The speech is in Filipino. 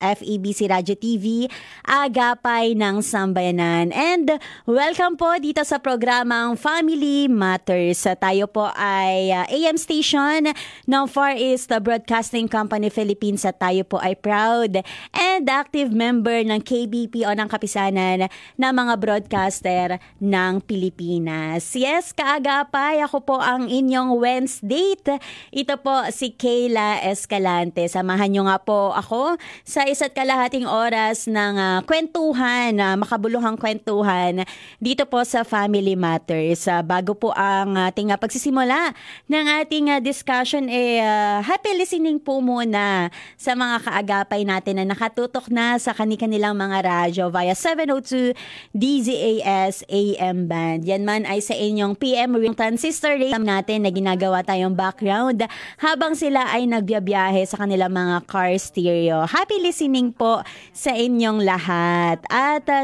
FEBC Radio TV, Agapay ng Sambayanan. And welcome po dito sa programang Family Matters. Tayo po ay AM station ng Far East Broadcasting Company Philippines at tayo po ay proud and active member ng KBP o ng Kapisanan ng mga broadcaster ng Pilipinas. Yes, kaagapay, ako po ang inyong Wednesday. Ito po si Kayla Escalante. Samahan nyo nga po ako sa isa't kalahating oras ng kwentuhan, makabuluhang kwentuhan dito po sa Family Matters. Bago po ang ating pagsisimula ng ating discussion, happy listening po muna sa mga kaagapay natin na nakatutok na sa kanilang mga radyo via 702 DZAS AM band. Yan man ay sa inyong PM ring transistor rate natin na ginagawa tayong background habang sila ay nagbiyabiyahe sa kanilang mga car stereo. Happy listening po sa inyong lahat. At